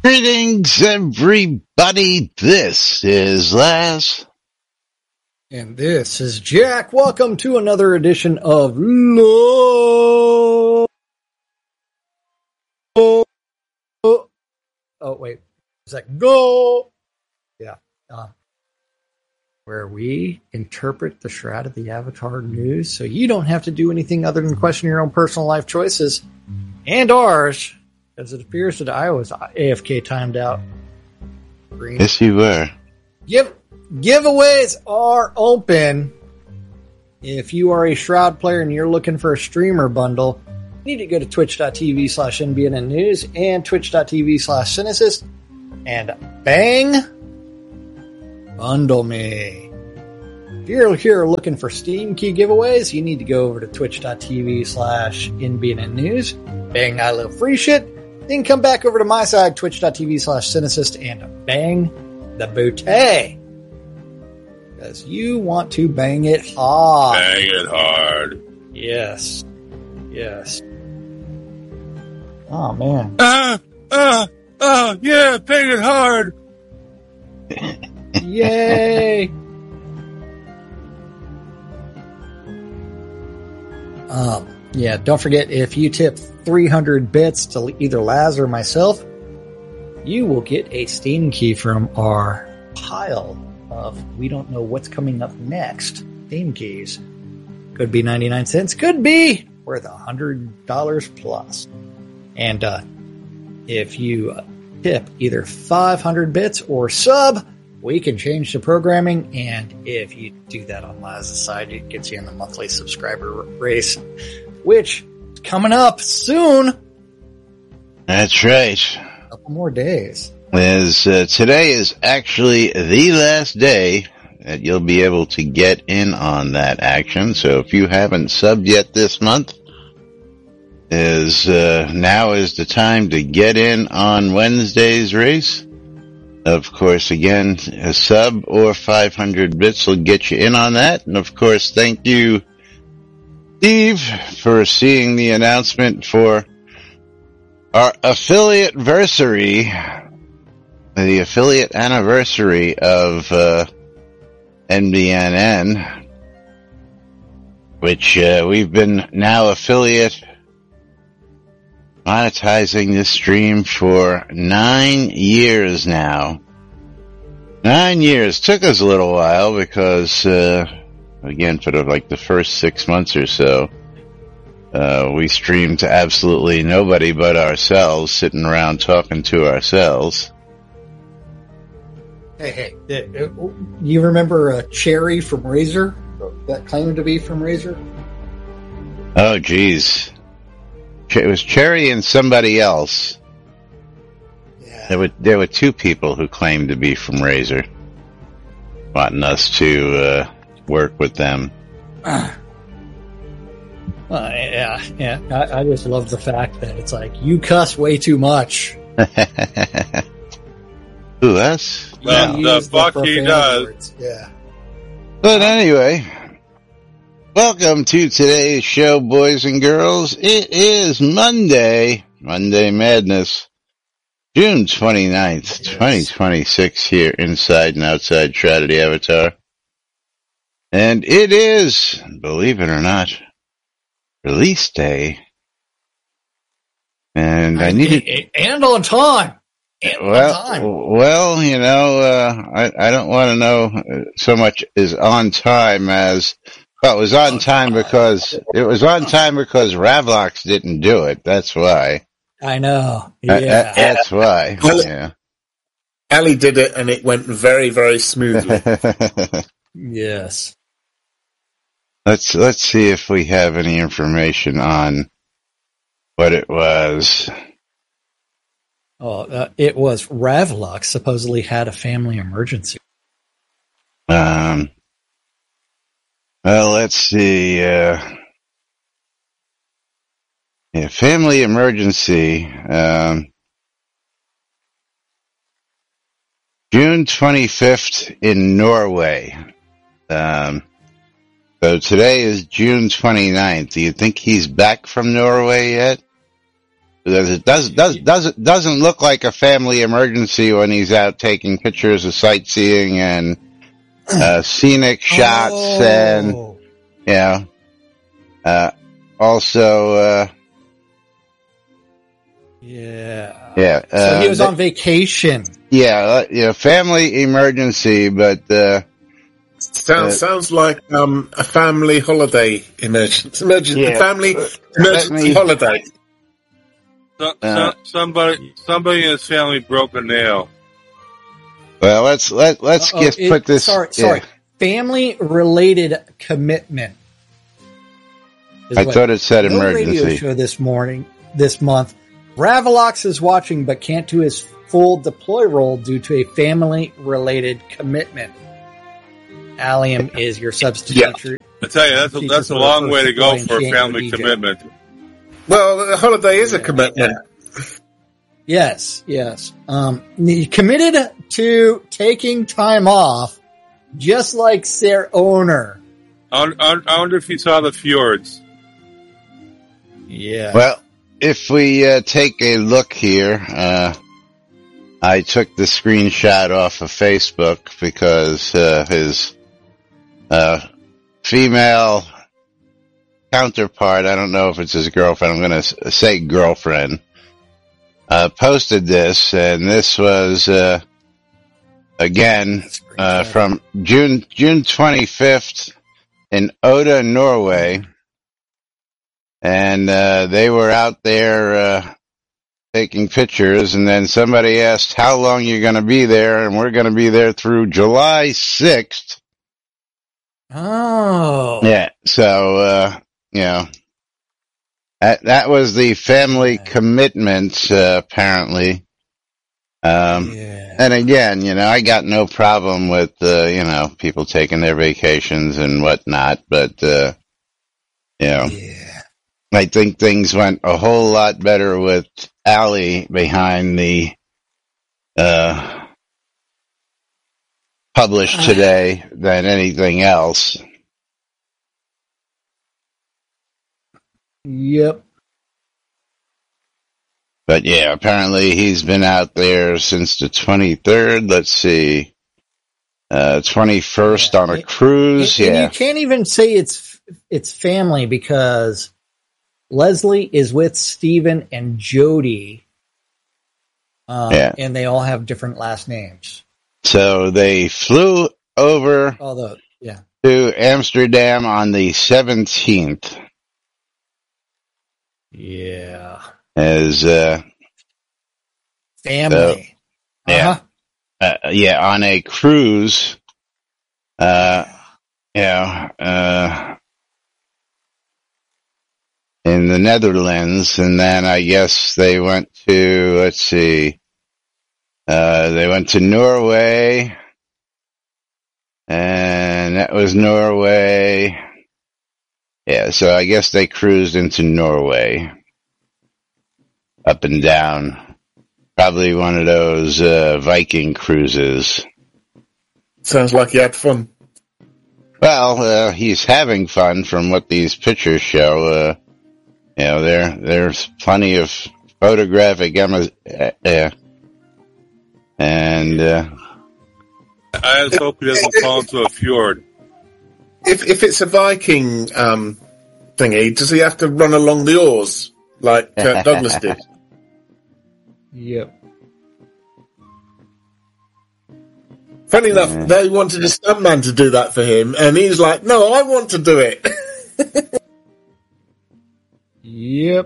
Greetings, everybody. This is Laz. And this is Jack. Welcome to another edition of Lo. Oh, wait. Is that go? Yeah. Where we interpret the shroud of the Avatar news so you don't have to do anything other than question your own personal life choices and ours, as it appears that I was AFK timed out. Green. Yes, you were. Giveaways are open. If you are a Shroud player and you're looking for a streamer bundle, you need to go to twitch.tv/NBN News and twitch.tv/Cynicist and bang, bundle me. If you're here looking for Steam key giveaways, you need to go over to twitch.tv/NBN News, bang, I love free shit. Then come back over to my side, twitch.tv/Cynicist, and bang the booty. Because you want to bang it hard. Bang it hard. Yes. Oh, man. Yeah, bang it hard. Yay. Yeah, don't forget, if you tip 300 bits to either Laz or myself, you will get a Steam key from our pile of we don't know what's coming up next Steam keys. Could be 99 cents, could be worth $100 plus. And if you tip either 500 bits or sub, we can change the programming, and if you do that on Laz's side, it gets you in the monthly subscriber race, which is coming up soon. That's right. A couple more days. Today is actually the last day that you'll be able to get in on that action. So if you haven't subbed yet this month, now is the time to get in on Wednesday's race. Of course, again, a sub or 500 bits will get you in on that. And of course, thank you, Steve, for seeing the announcement for our affiliate anniversary, the affiliate anniversary of NBNN, which we've been now affiliate monetizing this stream for 9 years now. 9 years. Took us a little while because, again, for the first 6 months or so, we streamed to absolutely nobody but ourselves, sitting around talking to ourselves. Hey, you remember Cherry from Razer? That claimed to be from Razer? Oh, geez. It was Cherry and somebody else. Yeah. There were two people who claimed to be from Razer, wanting us to work with them. Yeah. I just love the fact that it's like, you cuss way too much. Who, us? Well, the fuck he does. Words. Yeah. But anyway, welcome to today's show, boys and girls. It is Monday Madness, June 29th, 2026 here inside and outside Shroud of the Avatar. And it is, believe it or not, release day. And I needed... And on time. Well, you know, I don't want to know so much is on time as... Well, it was on time because Ravlox didn't do it. That's why. I know. Yeah. That's why. Yeah. Ali did it, and it went very, very smoothly. Yes. Let's see if we have any information on what it was. It was Ravlox supposedly had a family emergency. Well, let's see. Family emergency. June 25th in Norway. So today is June 29th. Do you think he's back from Norway yet? Because it doesn't look like a family emergency when he's out taking pictures of sightseeing and scenic shots and also so he was on vacation. Family emergency, but sounds like a family holiday emergency family emergency holiday. Somebody in his family broke a nail. Well, let's put this. Sorry. Family related commitment. I thought it said emergency. Radio show this month. Ravalox is watching but can't do his full deploy role due to a family related commitment. Allium is your substitute. Yeah. I tell you, that's a long way to go for a family commitment. Well, the holiday is a commitment. Yes. He committed to taking time off, just like their owner. I wonder if he saw the fjords. Yeah. Well, if we take a look here, I took the screenshot off of Facebook because his female counterpart, I don't know if it's his girlfriend, I'm going to say girlfriend, posted this, and this was, again, from June 25th in Oda, Norway, and they were out there taking pictures, and then somebody asked how long you're going to be there, and we're going to be there through July 6th. Oh. Yeah, so, that was the family commitment, apparently. And again, I got no problem with, people taking their vacations and whatnot, but, I think things went a whole lot better with Allie behind the, published today than anything else. Yep. But yeah, apparently he's been out there since the 23rd. Let's see. 21st on a cruise. And you can't even say it's family because Leslie is with Stephen and Jody. And they all have different last names. So they flew over to Amsterdam on the 17th. Yeah. As family. On a cruise. In the Netherlands, and then I guess they went to, they went to Norway, and that was Norway. Yeah, so I guess they cruised into Norway. Up and down. Probably one of those Viking cruises. Sounds like you had fun. Well, he's having fun from what these pictures show. There's plenty of photographic and I just hope he doesn't fall into a fjord. If it's a Viking thingy, does he have to run along the oars like Kirk Douglas did? Yep. Funny enough, they wanted a stuntman to do that for him, and he's like, "No, I want to do it." Yep.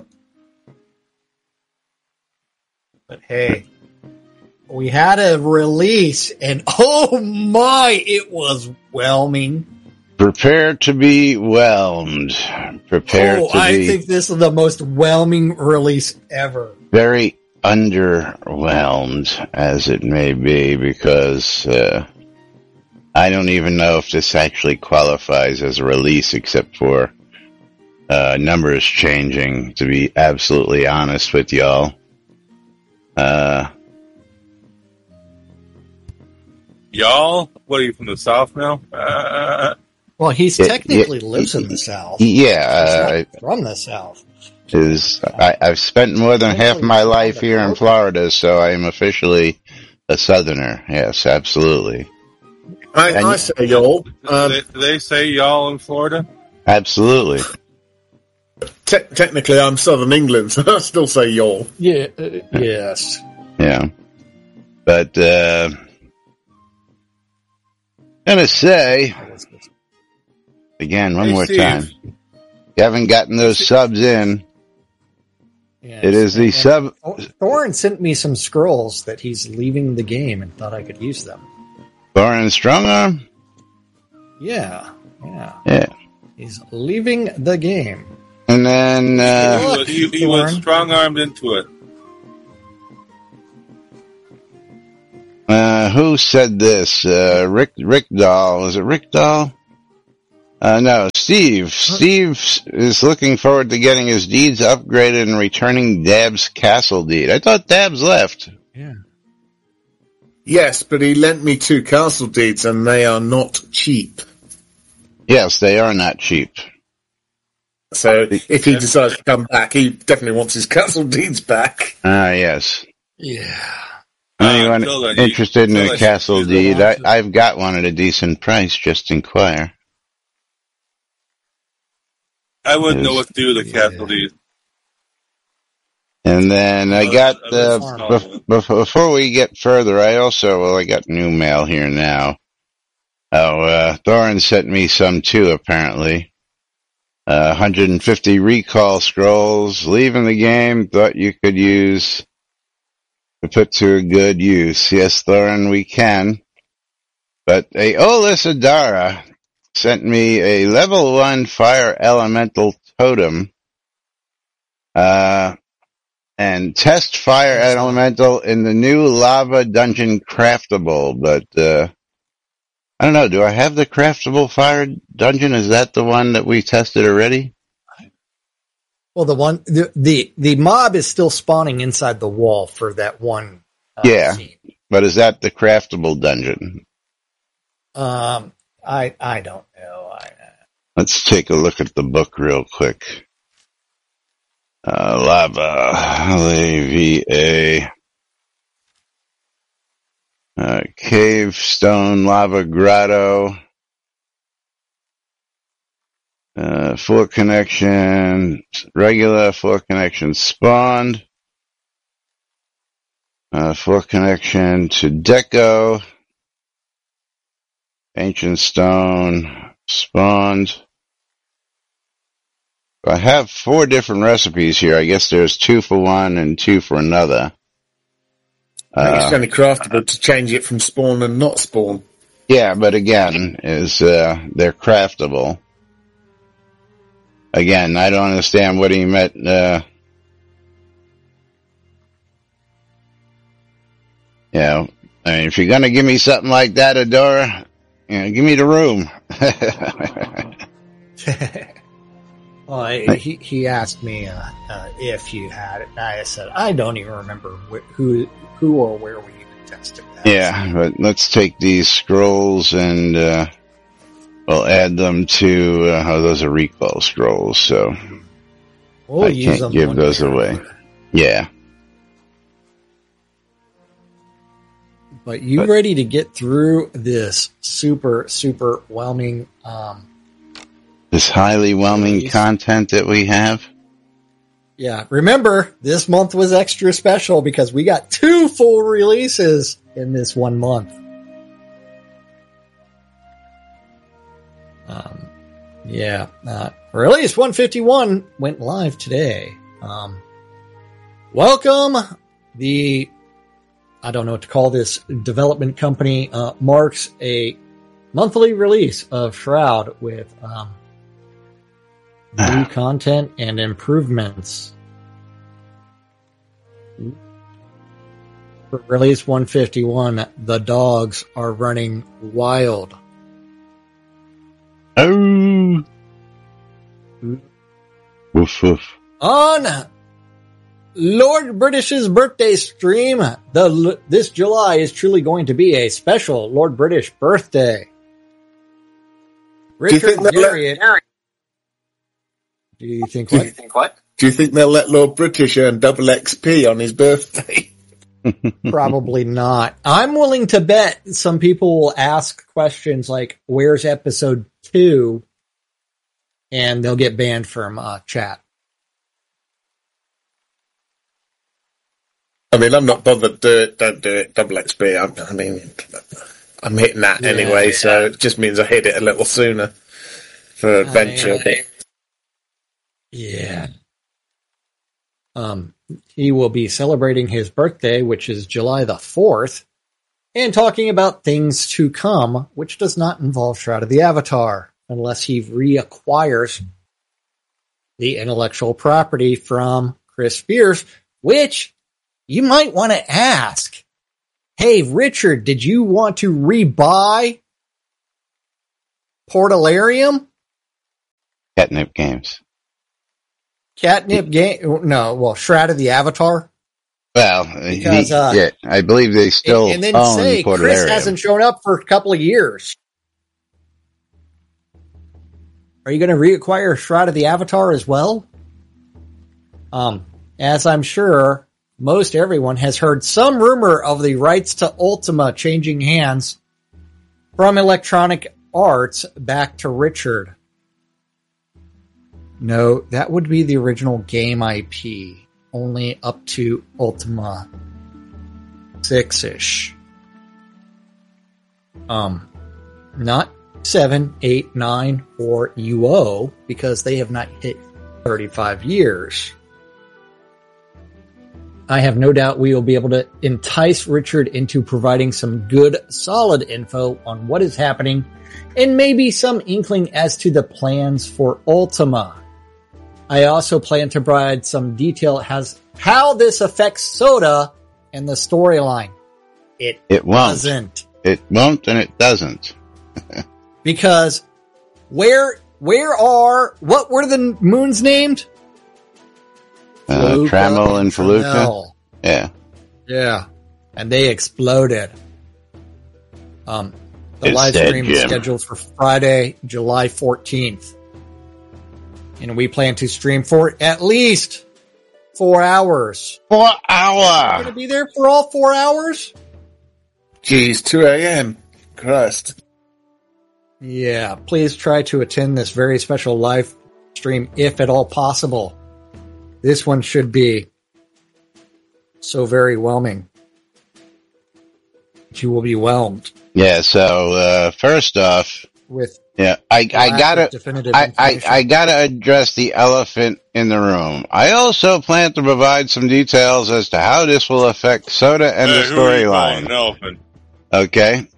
But hey, we had a release, and oh my, it was whelming. Prepare to be whelmed. I think this is the most whelming release ever. Very underwhelmed, as it may be, because I don't even know if this actually qualifies as a release, except for numbers changing, to be absolutely honest with y'all. Y'all? What, are you from the South now? Well, he's technically lives in the South. Yeah. He's not from the South. I've spent more than half my life here in Florida, so I am officially a Southerner. Yes, absolutely. I say y'all. Do they say y'all in Florida? Absolutely. Technically, I'm Southern England, so I still say y'all. Yeah. Yes. Yeah. But, gonna say, again, one more time. You haven't gotten those subs in. Yes. It is the sub. Thorin sent me some scrolls that he's leaving the game and thought I could use them. Thorin Strongarm? Yeah. He's leaving the game. And then, he was strong-armed into it. Who said this? Rick Dahl. Was it Rick Dahl? No, Steve. Steve is looking forward to getting his deeds upgraded and returning Dab's castle deed. I thought Dab's left. Yeah. Yes, but he lent me 2 castle deeds, and they are not cheap. Yes, they are not cheap. So if he decides to come back, he definitely wants his castle deeds back. Yes. Yeah. Anyone interested in a castle deed? I've got one at a decent price. Just inquire. I wouldn't know what to do with the castle deed. And then I got, before we get further, I got new mail here now. Thorin sent me some too, apparently. 150 recall scrolls, leaving the game, thought you could use to put to a good use. Yes, Thorin, we can. But Olis Adara sent me a level 1 fire elemental totem, and test fire elemental in the new lava dungeon craftable, but, I don't know, do I have the craftable fire dungeon? Is that the one that we tested already? Well, the mob is still spawning inside the wall for that one. Scene. But is that the craftable dungeon? I don't know. Let's take a look at the book real quick. Lava, LAVA, cave, stone, lava, grotto, 4 connection, regular, 4 connection spawned, 4 connection to deco, ancient stone, spawned. I have 4 different recipes here. I guess there's 2 for one and 2 for another. I think it's only craftable to change it from spawn and not spawn. Yeah, but again, they're craftable. Again, I don't understand what he meant. If you're gonna give me something like that, Adora, give me the room. Well, he asked me if you had it, and I said I don't even remember who or where we even tested that. Yeah, but let's take these scrolls and we'll add them to. Those are recall scrolls, so I can't give those away. Yeah. But you ready to get through this super whelming? This highly whelming content that we have. Yeah, remember, this month was extra special because we got 2 full releases in this 1 month. Release 151 went live today. Welcome, I don't know what to call this development company, marks a monthly release of Shroud with, new content and improvements. For release 151, the dogs are running wild. Oh. Woof woof. On Lord British's birthday stream, this July is truly going to be a special Lord British birthday. Richard Garriott. Do you think what? Do you think they'll let Lord British earn double XP on his birthday? Probably not. I'm willing to bet some people will ask questions like, where's episode 2? And they'll get banned from chat. I mean, I'm not bothered. Don't do it. Double XP. I'm hitting that anyway, so it just means I hit it a little sooner for adventure. Yeah. He will be celebrating his birthday, which is July the 4th, and talking about things to come, which does not involve Shroud of the Avatar, unless he reacquires the intellectual property from Chris Spears, which you might want to ask, hey, Richard, did you want to rebuy Portalarium? Catnip Games. Catnip game? No, well, Shroud of the Avatar. Well, because, I believe they still and then own say Portalarium. Chris hasn't shown up for a couple of years. Are you going to reacquire Shroud of the Avatar as well? As I'm sure most everyone has heard some rumor of the rights to Ultima changing hands from Electronic Arts back to Richard. No, that would be the original game IP, only up to Ultima 6-ish. Not 7, 8, 9, or UO, because they have not hit 35 years. I have no doubt we will be able to entice Richard into providing some good, solid info on what is happening, and maybe some inkling as to the plans for Ultima. I also plan to provide some detail as how this affects Soda and the storyline. It won't. Doesn't. It won't and it doesn't. Because what were the moons named? Trammel and Feluca. Yeah. Yeah. And they exploded. The live stream is scheduled for Friday, July 14th. And we plan to stream for at least 4 hours. 4 hours! Going to be there for all 4 hours? Geez, 2 a.m. Christ. Yeah, please try to attend this very special live stream if at all possible. This one should be so very whelming. You will be whelmed. Yeah, so first off, I gotta address the elephant in the room. I also plan to provide some details as to how this will affect Soda and the storyline. Okay.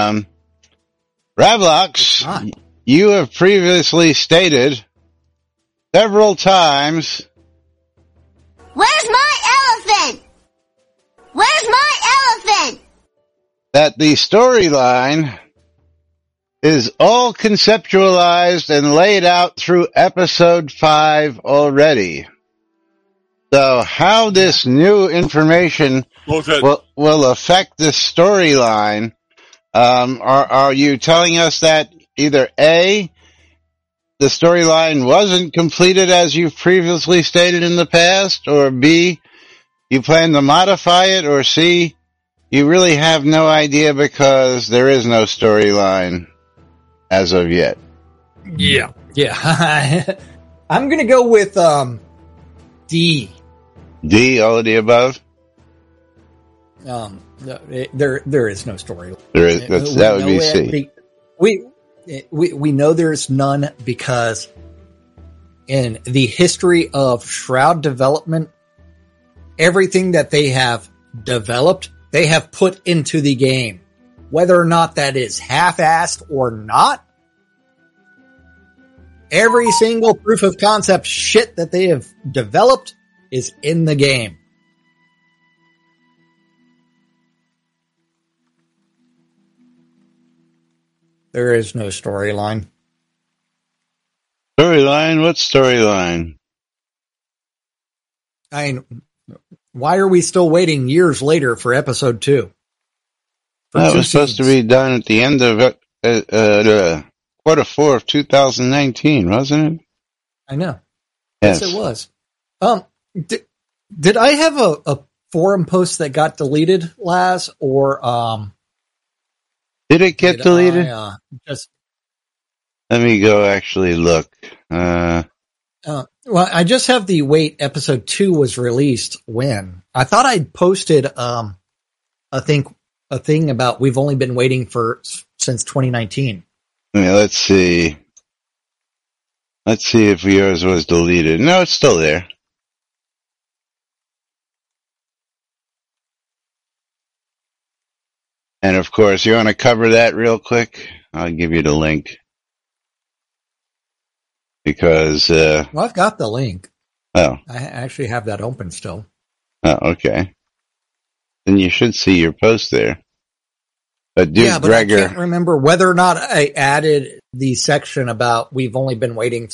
Ravlox, you have previously stated several times. Where's my elephant? Where's my elephant? That the storyline is all conceptualized and laid out through episode 5 already. So how this new information will affect the storyline, are you telling us that either A, the storyline wasn't completed as you've previously stated in the past, or B, you plan to modify it, or C, you really have no idea because there is no storyline as of yet? Yeah. I'm going to go with D. D, all of the above? There is no story. There is. That would be C. We know there's none because in the history of Shroud development, everything that they have developed, they have put into the game. Whether or not that is half-assed or not, every single proof of concept shit that they have developed is in the game. There is no storyline. Storyline? What storyline? I mean, why are we still waiting years later for episode 2? That was supposed to be done at the end of quarter 4 of 2019, wasn't it? I know. Yes, it was. Did I have a forum post that got deleted, Laz, or did it get deleted? Let me go actually look. Well, I just have the wait. Episode 2 was released when I thought I'd posted a thing about we've only been waiting since 2019. Yeah, let's see. Let's see if yours was deleted. No, it's still there. And of course, you want to cover that real quick? I'll give you the link. Because, well, I've got the link. Oh. I actually have that open still. Oh, okay. Then you should see your post there. But Duke Gregor, I can't remember whether or not I added the section about we've only been waiting